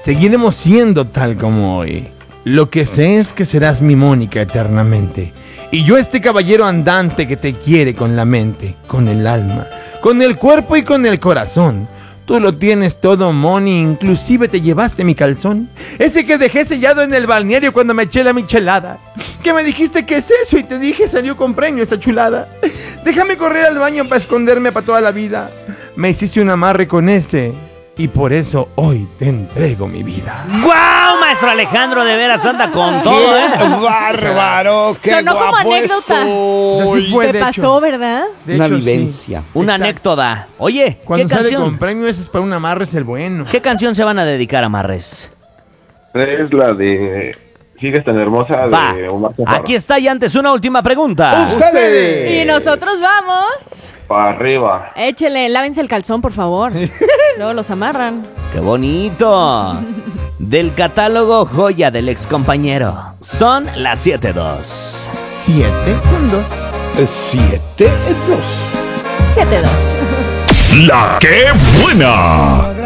seguiremos siendo tal como hoy. Lo que sé es que serás mi Mónica eternamente. Y yo este caballero andante que te quiere con la mente, con el alma, con el cuerpo y con el corazón. Tú lo tienes todo, Moni, inclusive te llevaste mi calzón. Ese que dejé sellado en el balneario cuando me eché la michelada. Que me dijiste que es eso y te dije salió con premio esta chulada. Déjame correr al baño para esconderme para toda la vida. Me hiciste un amarre con ese y por eso hoy te entrego mi vida. ¡Guau, maestro Alejandro! De veras anda con todo, ¿eh? ¡Bárbaro! ¡Qué Sonó como guapo anécdota. O sea, sí estoy! fue, Te de pasó, hecho. ¿verdad? De Una hecho, sí. vivencia. Una Exacto. anécdota. Oye, Cuando ¿qué sale canción? con premio, eso es para un amarre, es el bueno. ¿Qué canción se van a dedicar a Marres? Es la de Sigues tan hermosa Va, de Omar Chaparro. aquí está y antes una última pregunta. ¡Ustedes! Y nosotros vamos. Para arriba. Échele, lávense el calzón, por favor. Luego los amarran. ¡Qué bonito! Del catálogo Joya del Excompañero. Son las 7:02. 7 con 2. 7-2. 7-2. La que buena.